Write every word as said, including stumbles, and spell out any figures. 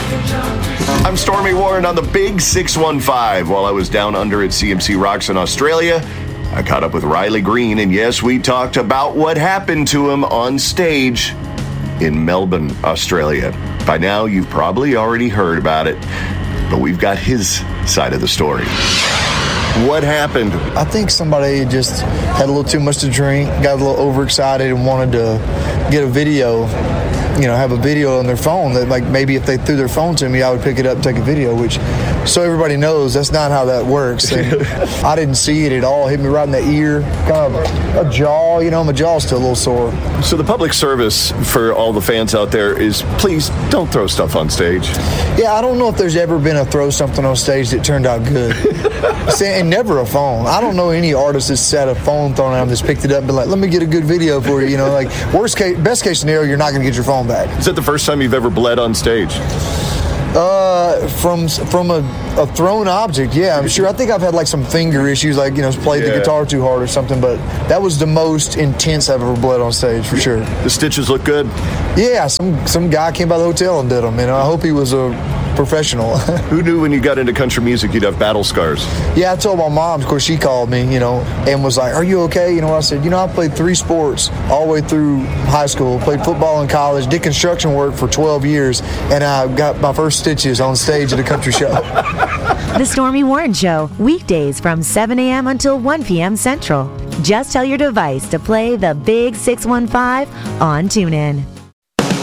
I'm Stormy Warren on the Big six one five. While I was down under at C M C Rocks in Australia, I caught up with Riley Green, and yes, we talked about what happened to him on stage in Melbourne, Australia. By now, you've probably already heard about it, but we've got his side of the story. What happened? I think somebody just had a little too much to drink, got a little overexcited, and wanted to get a video, you know, have a video on their phone that, like, maybe if they threw their phone to me, I would pick it up and take a video, which, so everybody knows, that's not how that works. And I didn't see it at all. It hit me right in the ear, kind of a jaw, you know, my jaw's still a little sore. So the public service for all the fans out there is, please don't throw stuff on stage. Yeah, I don't know if there's ever been a throw something on stage that turned out good. And never a phone. I don't know any artist that's had a phone thrown at them that's picked it up and been like, let me get a good video for you. You know, like, worst case, best case scenario, you're not going to get your phone back. Is that the first time you've ever bled on stage? Uh, from from a, a thrown object, yeah, I'm sure. I think I've had like some finger issues, like, you know, played yeah. the guitar too hard or something, but that was the most intense I've ever bled on stage, for sure. The stitches look good? Yeah, some some guy came by the hotel and did them, you know. I hope he was a professional. Who knew when you got into country music you'd have battle scars? Yeah, I told my mom, of course, she called me, you know, and was like, are you okay? You know, I said, you know, I played three sports all the way through high school, played football in college, did construction work for twelve years, and I got my first stitches on stage at a country show. The Stormy Warren Show, weekdays from seven a.m. until one p.m. Central. Just tell your device to play the Big six one five on TuneIn.